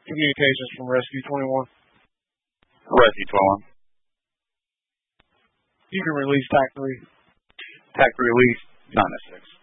Communications from Rescue 21. Rescue 21. You can release TAC 3. TAC release, not necessary.